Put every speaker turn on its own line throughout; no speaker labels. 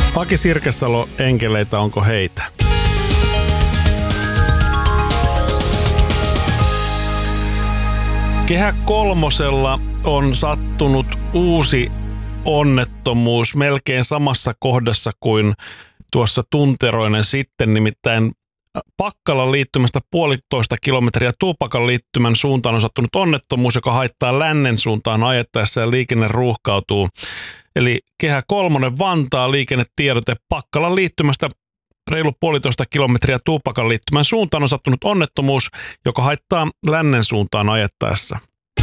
Aki Sirkesalo, enkeleitä, onko heitä? Kehä kolmosella on sattunut uusi onnettomuus melkein samassa kohdassa kuin tuossa tunteroinen sitten, nimittäin Pakkalan liittymästä 1,5 kilometriä Tuupakan liittymän suuntaan on sattunut onnettomuus, joka haittaa lännen suuntaan ajettaessa ja liikenne ruuhkautuu. Eli Kehä kolmonen Vantaa liikennetiedote Pakkalan liittymästä reilu 1,5 kilometriä Tuupakan liittymän suuntaan on sattunut onnettomuus, joka haittaa lännen suuntaan ajettaessa.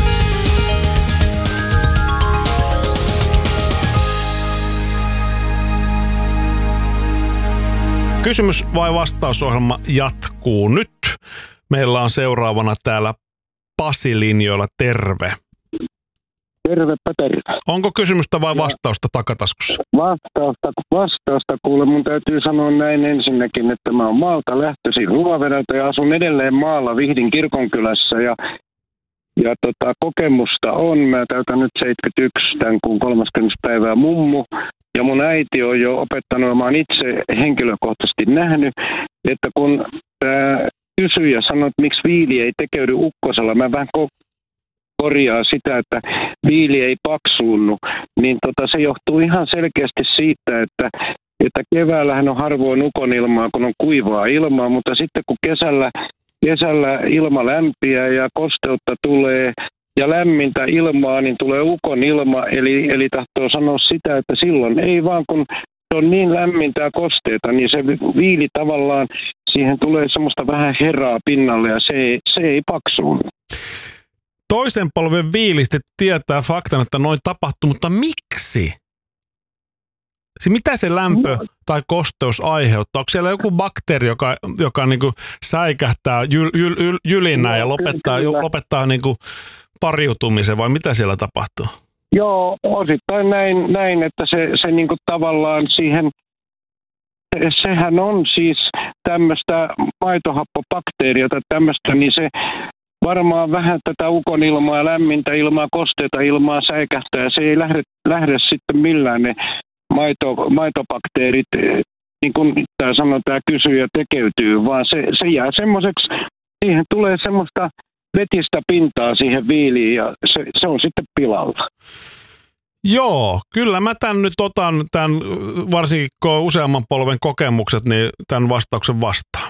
Kysymys vai vastausohjelma jatkuu nyt. Meillä on seuraavana täällä Pasi linjoilla. Terve.
Tervepä terve.
Onko kysymystä vai vastausta takataskussa?
Vastausta kuule. Mun täytyy sanoa näin ensinnäkin, että mä oon maalta lähtöisin Ruovedeltä ja asun edelleen maalla Vihdin kirkonkylässä ja kokemusta on. Mä täytän nyt 71 tämän kuun 30. päivää mummu. Ja mun äiti on jo opettanut, ja mä oon itse henkilökohtaisesti nähnyt, että kun kysyjä sanoo, että miksi viili ei tekeydy ukkosella, mä vähän korjaa sitä, että viili ei paksuunnu, niin se johtuu ihan selkeästi siitä, että keväällähän on harvoin ukonilmaa, kun on kuivaa ilmaa, mutta sitten kun kesällä ilma lämpiää ja kosteutta tulee ja lämmintä ilmaa, niin tulee ukon ilma, eli tahtoo sanoa sitä, että silloin ei vaan, kun se on niin lämmintä ja kosteita, niin se viili tavallaan, siihen tulee semmoista vähän herraa pinnalle ja se ei paksuun.
Toisen polven viilisti tietää faktan, että noin tapahtuu, mutta miksi? Mitä se lämpö tai kosteus aiheuttaa? Onko siellä joku bakteeri, joka niin kuin säikähtää jylinää ja lopettaa niin kuin pariutumisen, vai mitä siellä tapahtuu?
Joo, osittain näin että se niin kuin tavallaan siihen, sehän on siis tämmöistä maitohappobakteeria tai tämmöistä, niin se varmaan vähän tätä ukonilmaa, lämmintä ilmaa, kosteita ilmaa säikähtää, ja se ei lähde sitten millään ne maitobakteerit, niin kuin tämä kysyjä tekeytyy, vaan se jää semmoiseksi, siihen tulee semmoista vetistä pintaa siihen viiliin ja se on sitten pilalla.
Joo, kyllä mä tämän nyt otan, varsinkin kun on useamman polven kokemukset, niin tämän vastauksen vastaan.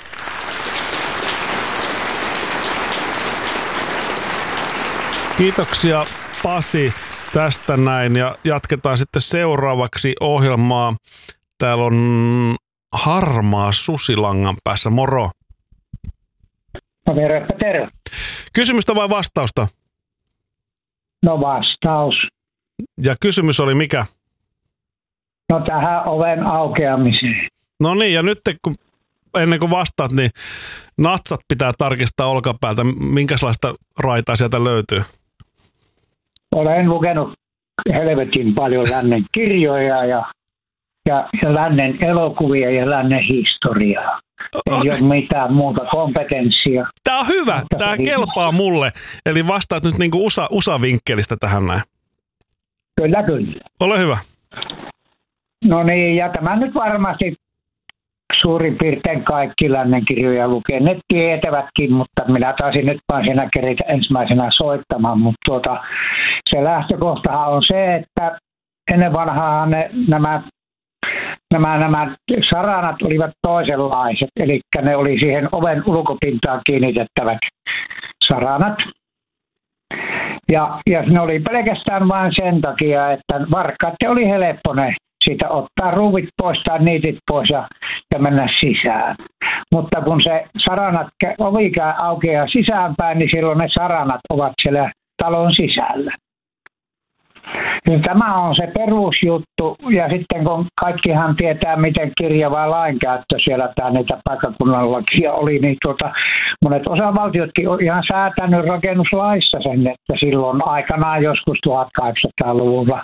Kiitoksia Pasi tästä näin ja jatketaan sitten seuraavaksi ohjelmaa. Täällä on harmaa susilangan päässä. Moro.
No terve.
Kysymystä vai vastausta?
No vastaus.
Ja kysymys oli mikä?
No tähän oven aukeamiseen.
No niin, ja nyt ennen kuin vastaat, niin natsat pitää tarkistaa olkapäältä. Minkälaista raitaa sieltä löytyy?
Olen lukenut helvetin paljon lännen kirjoja ja lännen elokuvia ja lännen historiaa. Ei ole mitään muuta kompetenssia.
Tämä on hyvä. Tämä kelpaa mulle. Eli vastaat nyt niinku USA-vinkkelistä tähän näin.
Kyllä.
Ole hyvä.
No niin, ja tämä nyt varmasti suurin piirtein kaikki lännen kirjoja lukee. Ne tietävätkin, mutta minä taisin nyt vaan siinä keritä ensimmäisenä soittamaan. Mutta se lähtökohtahan on se, että ennen vanhaa nämä saranat olivat toisenlaiset, eli ne oli siihen oven ulkopintaan kiinnitettävät saranat. Ja ne oli pelkästään vain sen takia, että varkaiden oli helppo ne siitä ottaa ruuvit pois tai niitit pois ja mennä sisään. Mutta kun se saranat, ovi aukeaa sisäänpäin, niin silloin ne saranat ovat siellä talon sisällä. Niin tämä on se perusjuttu, ja sitten kun kaikkihan tietää, miten kirjava lainkäyttö siellä niitä paikkakunnan lakia oli, niin monet osavaltiotkin on ihan säätänyt rakennuslaissa sen, että silloin aikanaan joskus 1800-luvulla,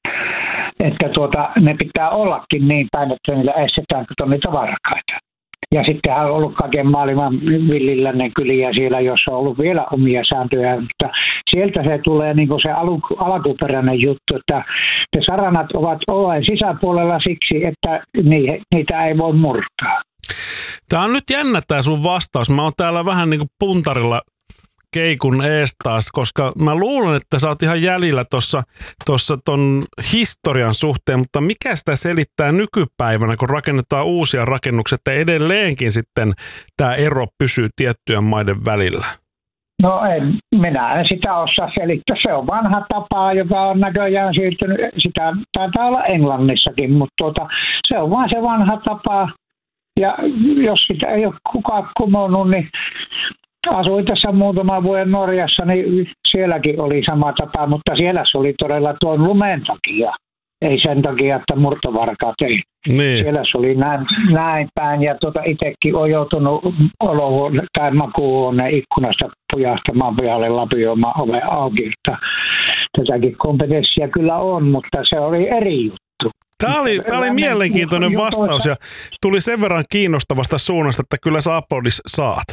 että ne pitää ollakin niin päin, että niillä estetään, kun on niitä varkaita. Ja sittenhän on ollut kaiken maailman villilännen kyliä siellä, jossa on ollut vielä omia sääntöjä, mutta sieltä se tulee niin kuin se alkuperäinen juttu, että ne saranat ovat oven sisäpuolella siksi, että niitä ei voi murtaa.
Tämä on nyt jännä tämä sun vastaus. Mä oon täällä vähän niin kuin puntarilla keikun ees taas, koska mä luulen, että sä oot ihan jäljellä tuossa ton historian suhteen, mutta mikä sitä selittää nykypäivänä, kun rakennetaan uusia rakennuksia, että edelleenkin sitten tämä ero pysyy tiettyjen maiden välillä?
No minä en sitä osaa selittää. Se on vanha tapa, joka on näköjään siirtynyt. Sitä taitaa olla Englannissakin, mutta se on vaan se vanha tapa. Ja jos sitä ei ole kukaan kumonnut, niin asuin tässä muutaman vuoden Norjassa, niin sielläkin oli sama tapa, mutta siellä se oli todella tuon lumen takia. Ei sen takia, että murtovarkaat ei.
Niin.
Siellä se oli näin päin, ja itsekin on joutunut olohuone tai makuuhuoneen ikkunasta pujahtamaan pihalle lapioimaan oven auki. Tätäkin kompetenssia kyllä on, mutta se oli eri juttu.
Tämä oli mielenkiintoinen vastaus ja tuli sen verran kiinnostavasta suunnasta, että kyllä sä aplodis saat.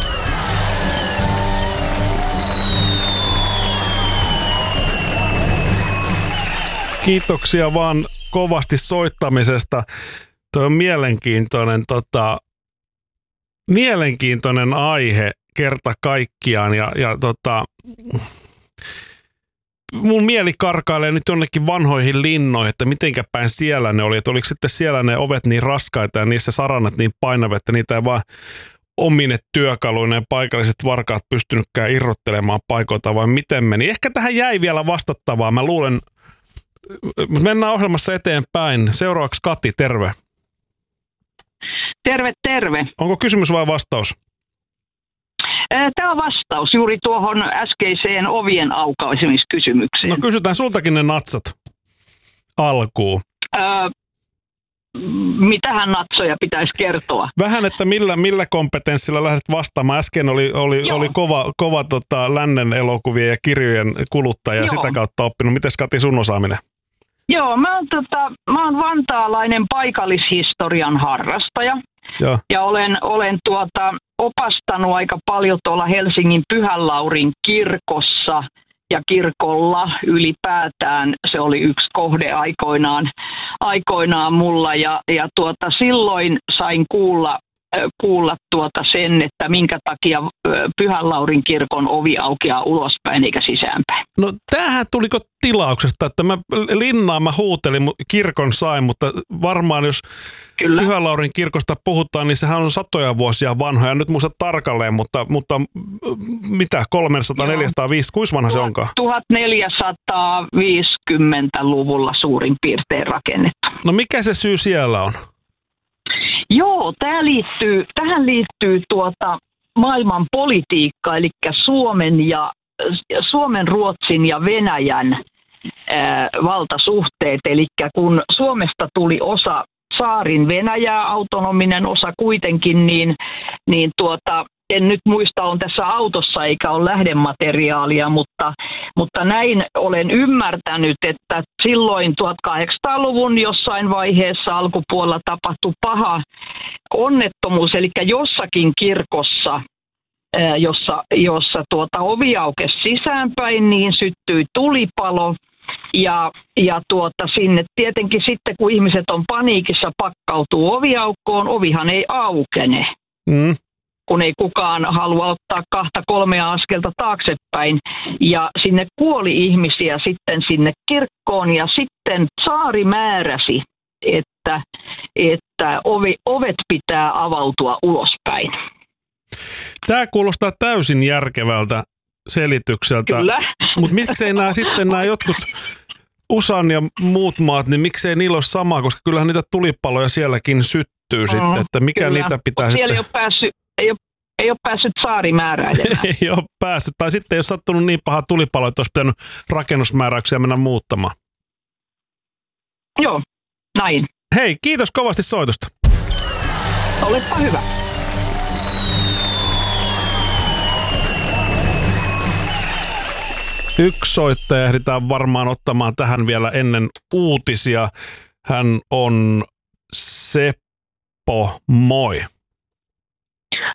Kiitoksia vaan kovasti soittamisesta. Tuo on mielenkiintoinen aihe kerta kaikkiaan ja mun mieli karkailee nyt jonnekin vanhoihin linnoihin, että mitenkä päin siellä ne oli, että oliko sitten siellä ne ovet niin raskaita ja niissä saranat niin painavia, että niitä ei vaan omine työkaluina ja paikalliset varkaat pystynytkään irrottelemaan paikoilta, vai miten meni. Ehkä tähän jäi vielä vastattavaa, mä luulen. Mennään ohjelmassa eteenpäin. Seuraavaksi Kati, terve.
Terve, terve.
Onko kysymys vai vastaus?
Tämä on vastaus juuri tuohon äskeiseen ovien aukaisemiskysymykseen.
No kysytään sultakin ne natsat alkuun.
Mitähän natsoja pitäisi kertoa?
Vähän, että millä kompetenssilla lähdet vastaamaan. Äsken oli kova lännen elokuvien ja kirjojen kuluttaja ja sitä kautta oppinut. Mites Kati sun osaaminen?
Joo, mä oon vantaalainen paikallishistorian harrastaja.
Joo.
Ja olen opastanut aika paljon tuolla Helsingin Pyhän Laurin kirkossa ja kirkolla ylipäätään. Se oli yksi kohde aikoinaan mulla ja silloin sain kuulla sen, että minkä takia Pyhän Laurin kirkon ovi aukeaa ulospäin eikä sisäänpäin.
No tämähän tuliko tilauksesta, että mä huutelin, kirkon sain, mutta varmaan jos
Kyllä.
Pyhän Laurin kirkosta puhutaan, niin sehän on satoja vuosia vanhoja. Nyt muista tarkalleen, mutta mitä 300, 450, kuinka vanha se onkaan?
1450-luvulla suurin piirtein rakennettu.
No mikä se syy siellä on?
Joo, tähän liittyy maailman politiikka, eli Suomen, Ruotsin ja Venäjän valtasuhteet. Eli kun Suomesta tuli osa saarin Venäjää, autonominen osa kuitenkin, niin en nyt muista, on tässä autossa eikä ole lähdemateriaalia, mutta näin olen ymmärtänyt, että silloin 1800-luvun jossain vaiheessa alkupuolella tapahtui paha onnettomuus, eli jossakin kirkossa, jossa ovi aukesi sisäänpäin, niin syttyi tulipalo. Ja sinne tietenkin sitten, kun ihmiset on paniikissa, pakkautuu oviaukkoon, ovihan ei aukene. Kun ei kukaan halua ottaa 2-3 askelta taaksepäin. Ja sinne kuoli ihmisiä sitten sinne kirkkoon ja sitten tsaari määräsi, että ovet pitää avautua ulospäin.
Tämä kuulostaa täysin järkevältä selitykseltä.
Kyllä.
Mutta miksei nämä jotkut USAn ja muut maat, niin miksei niillä ole samaa, koska kyllähän niitä tulipaloja sielläkin syttyy sitten, että mikä kyllä. Niitä pitää sitten.
Siellä ei ole päässyt saarimääräilemään.
Ei ole päässyt, tai sitten ei ole sattunut niin paha tulipalo, että olisi pitänyt rakennusmääräyksiä mennä muuttamaan.
Joo, näin.
Hei, kiitos kovasti soitosta.
Olepa hyvä.
Yksi soittaja ehditään varmaan ottamaan tähän vielä ennen uutisia. Hän on Seppo, moi.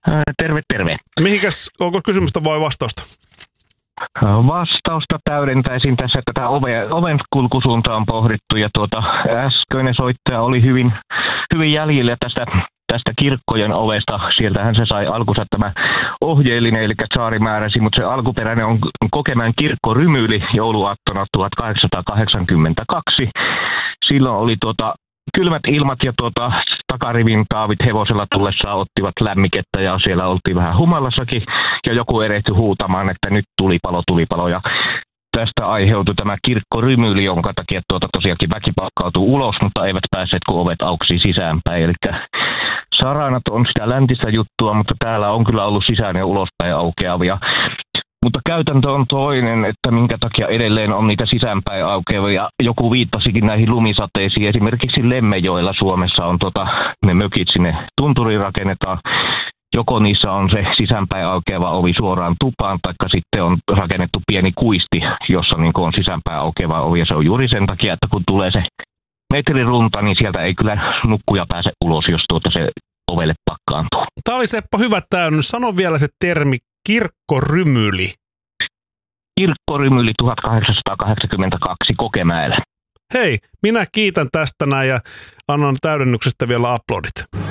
Terve, terve.
Mihinkäs, onko kysymystä vai vastausta?
Vastausta täydentäisin tässä, että tätä oven kulkusuuntaa on pohdittu ja äskeinen soittaja oli hyvin jäljellä tästä kirkkojen ovesta. Sieltähän se sai alkunsa tämä ohjeellinen, eli tsaari määräsi, mutta se alkuperäinen on Kokemäen kirkkorymyli jouluaattona 1882. Silloin oli kylmät ilmat ja takarivin taavit hevosella tullessaan ottivat lämmikettä ja siellä oltiin vähän humalassakin ja joku erehtyi huutamaan, että nyt tulipalo ja tästä aiheutui tämä kirkkorymyli, jonka takia tosiaankin väki pakkautui ulos, mutta eivät päässeet kun ovet auksi sisäänpäin. Eli saranat on sitä läntistä juttua, mutta täällä on kyllä ollut sisään ja ulospäin aukeavia. Mutta käytäntö on toinen, että minkä takia edelleen on niitä sisäänpäin aukeavia. Joku viittasikin näihin lumisateisiin. Esimerkiksi Lemmenjoella Suomessa on ne mökit sinne tunturiin rakennetaan. Joko niissä on se sisäänpäin aukeava ovi suoraan tupaan, taikka sitten on rakennettu pieni kuisti, jossa on sisäänpäin aukeava ovi. Ja se on juuri sen takia, että kun tulee se metrirunta, niin sieltä ei kyllä nukkuja pääse ulos, jos se ovelle pakkaantuu.
Tämä oli Seppo hyvä täydennys. Sano vielä se termi kirkkorymyli.
Kirkkorymyli 1882 Kokemäellä.
Hei, minä kiitän tästä näin ja annan täydennyksestä vielä aplodit.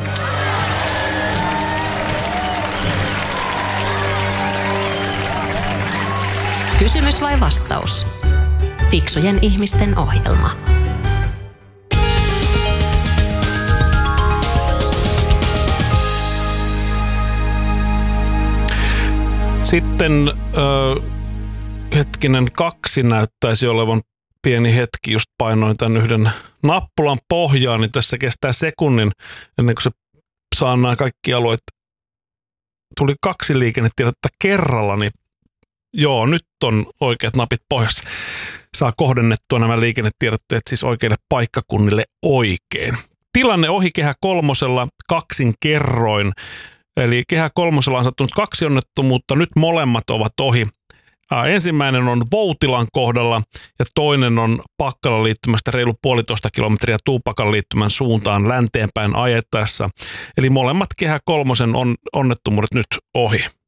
Kysymys vai vastaus? Fiksujen ihmisten ohjelma.
Sitten hetkinen 2 näyttäisi olevan pieni hetki. Just painoin tämän yhden nappulan pohjaan, niin tässä kestää sekunnin ennen kuin se saa nämä kaikki alueet. Tuli 2 liikennetiedotetta kerralla, niin joo, nyt on oikeat napit pohjassa. Saa kohdennettua nämä liikennetiedotteet siis oikeille paikkakunnille oikein. Tilanne ohi Kehä kolmosella 2 kerroin. Eli Kehä kolmosella on sattunut 2 onnettomuutta, nyt molemmat ovat ohi. Ensimmäinen on Voutilan kohdalla ja toinen on Pakkalan liittymästä reilu 1,5 kilometriä Tuupakan liittymän suuntaan länteenpäin ajettaessa. Eli molemmat Kehä kolmosen onnettomuudet nyt ohi.